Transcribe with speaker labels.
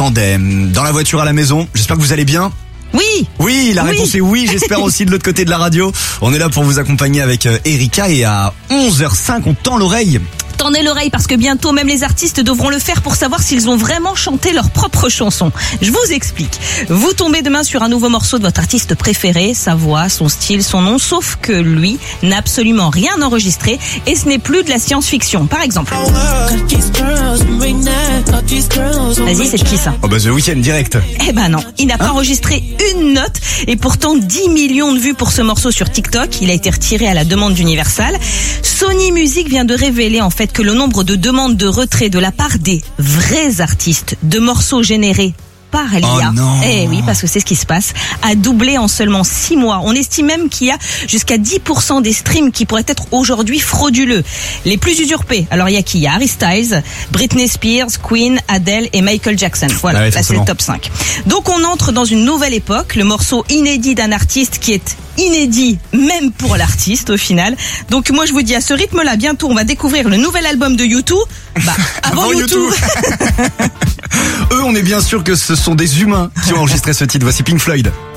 Speaker 1: Tandem, dans la voiture, à la maison, j'espère que vous allez bien. Oui, la réponse est oui, j'espère aussi de l'autre côté de la radio. On est là pour vous accompagner avec Erika et à 11h05, on tend l'oreille.
Speaker 2: Tendez l'oreille parce que bientôt même les artistes devront le faire pour savoir s'ils ont vraiment chanté leur propre chanson. Je vous explique. Vous tombez demain sur un nouveau morceau de votre artiste préféré, sa voix, son style, son nom, sauf que lui n'a absolument rien enregistré et ce n'est plus de la science-fiction. Par exemple. Vas-y, c'est qui ça ?
Speaker 1: Oh bah The Weeknd direct.
Speaker 2: Eh ben non, il n'a pas enregistré une note et pourtant 10 millions de vues pour ce morceau sur TikTok. Il a été retiré à la demande d'Universal. Sony Music vient de révéler en fait que le nombre de demandes de retrait de la part des vrais artistes de morceaux générés par l'IA, oui, parce que c'est ce qui se passe, a doublé en seulement 6 mois. On estime même qu'il y a jusqu'à 10% des streams qui pourraient être aujourd'hui frauduleux. Les plus usurpés, alors il y a qui ? Il y a Harry Styles, Britney Spears, Queen, Adele et Michael Jackson. Voilà, là c'est le top 5. Donc on entre dans une nouvelle époque, le morceau inédit d'un artiste qui est inédit même pour l'artiste au final. Donc moi je vous dis à ce rythme-là, bientôt on va découvrir le nouvel album de U2. Avant U2.
Speaker 1: Eux, on est bien sûr que ce sont des humains qui ont enregistré ce titre. Voici Pink Floyd.